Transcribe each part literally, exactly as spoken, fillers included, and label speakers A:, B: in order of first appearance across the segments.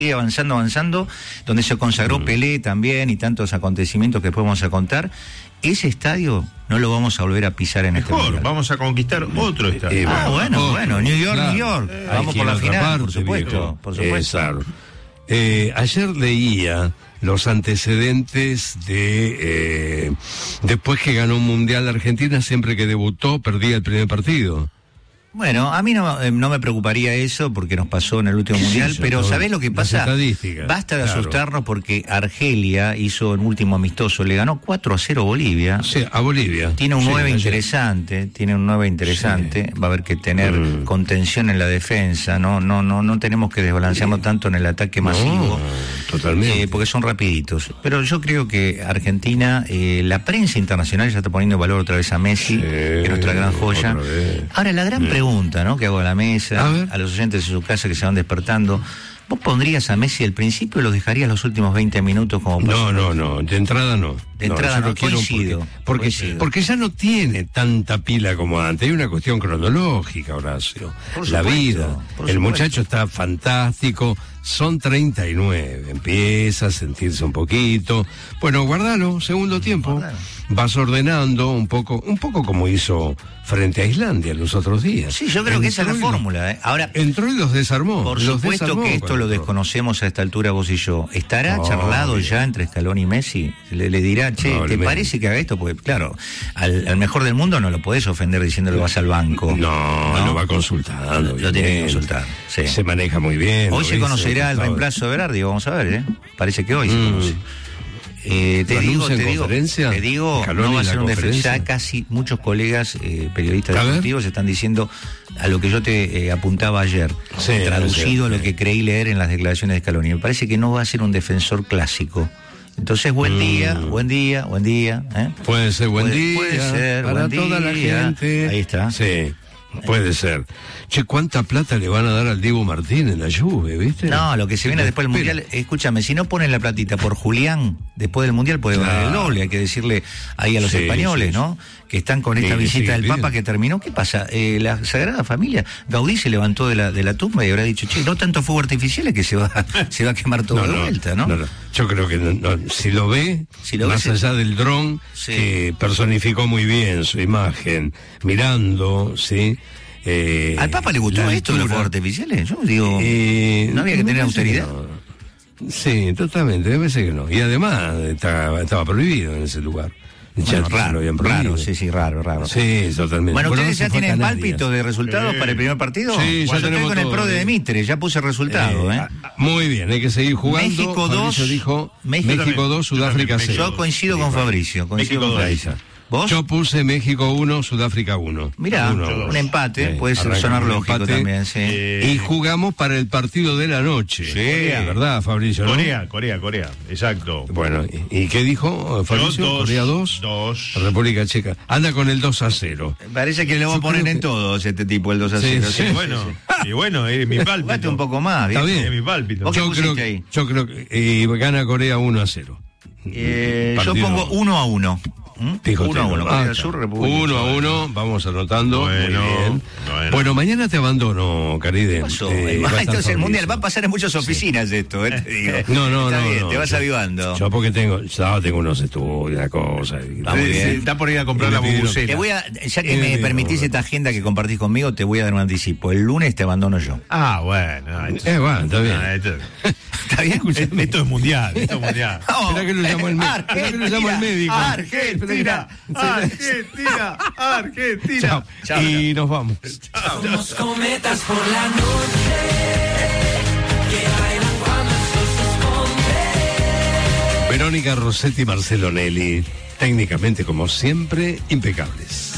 A: sigue avanzando, avanzando, donde se consagró mm. Pelé también y tantos acontecimientos que después vamos a contar. Ese estadio no lo vamos a volver a pisar en
B: Mejor,
A: este mundial.
B: Vamos a conquistar otro estadio.
A: Eh, ah, bueno,
B: otro.
A: bueno, New York,
C: claro.
A: New York.
C: Eh,
A: vamos por la final,
C: parte,
A: por supuesto,
C: viejo.
A: por supuesto.
C: Eh, claro. eh, ayer leía los antecedentes de eh, después que ganó un mundial Argentina, siempre que debutó perdía el primer partido.
A: Bueno, a mí no, eh, no me preocuparía eso porque nos pasó en el último mundial,
C: eso,
A: pero
C: no,
A: ¿sabés lo que pasa? Basta de
C: claro.
A: asustarnos porque Argelia hizo un último amistoso, le ganó cuatro a cero a Bolivia.
C: Sí, a Bolivia.
A: Tiene un
C: sí,
A: nueve
C: ayer. interesante,
A: tiene un nueve interesante, sí. Va a haber que tener mm. contención en la defensa, no no no no tenemos que desbalancearnos sí. tanto en el ataque masivo.
C: No, totalmente.
A: Eh, porque son rapiditos. Pero yo creo que Argentina, eh, la prensa internacional ya está poniendo valor otra vez a Messi, sí, que es nuestra gran joya. Ahora, la gran mm. pregunta pregunta, ¿no? Que hago a la mesa, a, a los oyentes de su casa que se van despertando. ¿Vos pondrías a Messi al principio o lo dejarías los últimos veinte minutos como
C: No, no, no, de entrada no.
A: De entrada no,
C: no,
A: no. Coincido,
C: porque, porque,
A: coincido.
C: porque ya no tiene tanta pila como antes. Hay una cuestión cronológica, Horacio. Por la supuesto, vida. El muchacho está fantástico. Son treinta y nueve. Empieza a sentirse un poquito. Bueno, guardalo, segundo tiempo. Guardalo. Vas ordenando un poco, un poco como hizo frente a Islandia los otros días.
A: Sí, yo creo
C: entró
A: que esa es la
C: lo,
A: fórmula. ¿eh? Ahora,
C: entró y los desarmó.
A: Por
C: los
A: supuesto
C: desarmó
A: que esto lo desconocemos a esta altura vos y yo. ¿Estará oh, charlado bien. ya entre Scaloni y Messi? Le, le dirá, che, no, ¿te me... parece que haga esto? Porque, claro, al, al mejor del mundo no lo podés ofender diciéndole vas al banco.
C: No, no, lo va consultando.
A: Lo tiene que consultar. Sí.
C: Se maneja muy bien.
A: Hoy se conocerá el reemplazo de Berardi, vamos a ver, ¿eh? Parece que hoy mm. se conoce. Eh, te, digo, te, digo, te digo, no va a ser un defensa. Ya casi muchos colegas eh, periodistas deportivos están diciendo a lo que yo te eh, apuntaba ayer, sí, traducido sí, a lo que creí leer en las declaraciones de Scaloni. Me parece que no va a ser un defensor clásico. Entonces, buen día, mm. buen día, buen día. ¿eh?
C: Puede ser buen
A: puede,
C: día
A: puede ser,
C: para
A: buen
C: toda
A: día.
C: la gente.
A: Ahí está.
C: Sí. Puede ser. Che, ¿cuánta plata le van a dar al Dibu Martínez en la Juve, viste?
A: No, lo que se viene después del Mundial, escúchame, si no ponen la platita por Julián, después del Mundial puede valer el doble, hay que decirle ahí a los sí, españoles, sí, ¿no? Que están con esta sí, visita sí, del Papa bien. que terminó. ¿Qué pasa? Eh, la Sagrada Familia, Gaudí se levantó de la, de la tumba y habrá dicho, che, no tanto fuego artificial es que se va, se va a quemar todo
C: no,
A: de
C: no,
A: vuelta, ¿no?
C: ¿no? No, Yo creo que no, no, si lo ve, si lo más ve, allá sí. del dron, sí. que personificó muy bien su imagen, mirando, ¿sí? Eh,
A: ¿Al Papa le gustó esto de los fuegos artificiales? Yo digo, eh, no había que tener autoridad.
C: No. Sí, totalmente, me parece que no. Y además estaba, estaba prohibido en ese lugar.
A: Bueno, raro, raro, sí, sí, raro, raro.
C: Sí, totalmente.
A: Bueno, ¿ustedes ya tienen pálpito de resultados sí. para el primer partido?
C: Sí, ya
A: bueno,
C: tenemos
A: estoy con
C: todo,
A: el pro de Demitre, ya puse resultado, ¿eh?
C: ¿eh? Muy bien, hay que seguir jugando.
A: México dos,
C: dijo México dos, Sudáfrica cero.
A: Yo coincido con Fabricio, coincido con Fabricio.
C: ¿Vos? Yo puse México uno, Sudáfrica uno.
A: Mirá, uno, un empate, sí, puede ser sonar lógico empate, también, sí.
C: Eh, y jugamos para el partido de la noche.
B: Sí, Corea.
C: ¿Verdad, Fabricio? ¿no?
B: Corea, Corea, Corea, exacto.
C: Bueno, ¿y, y qué dijo Fabricio?
B: Dos,
C: Corea dos,
B: dos.
C: República Checa. Anda con el dos a cero.
A: Parece que le voy a poner en que... todos este tipo, el dos a cero.
B: Sí, sí, sí, bueno, sí. Y bueno, es mi pálpito.
A: Jugaste un poco más,
C: ¿bien? Está bien.
B: Es mi pálpito.
C: Yo creo, ahí? yo creo que eh, gana Corea uno a cero.
A: Eh, yo pongo uno a uno.
C: Dijo
A: uno a uno,
C: ah,
A: del Sur, República.
C: Uno a uno, vamos anotando.
B: Bueno,
C: muy bien.
B: Bueno.
C: bueno, mañana te abandono, Caride.
A: ¿Qué pasó? Eh, Entonces el Mundial va a pasar en muchas oficinas sí. esto, ¿eh? Te digo.
C: No, no,
A: Está
C: no.
A: bien,
C: no,
A: te vas
C: yo,
A: avivando.
C: Yo porque tengo, ya tengo unos estudios, una cosa.
A: Está muy bien.
B: Está por ir a comprar la bubucela.
A: Te voy a, ya que me permitís esta agenda que compartís conmigo, te voy a dar un anticipo. El lunes te abandono yo.
B: Ah, bueno.
C: Esto, eh, bueno, está bien.
B: Ah, esto,
A: ¿Está bien?
B: Escúchame. Esto es mundial, esto es mundial.
C: Oh, espera que lo llamo el médico. Espera que lo llamo el médico.
B: Argentina, Argentina, Argentina.
C: Chao. Chao, y nos vamos.
B: Chao.
D: Somos cometas por la noche que bailan cuando el sol se esconde.
C: Verónica Rossetti y Marcelo Nelly, técnicamente como siempre, impecables.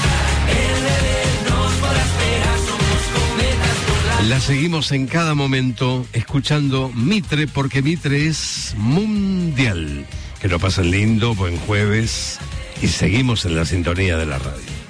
C: La seguimos en cada momento escuchando Mitre, porque Mitre es mundial. Que lo pasen lindo, buen jueves y seguimos en la sintonía de la radio.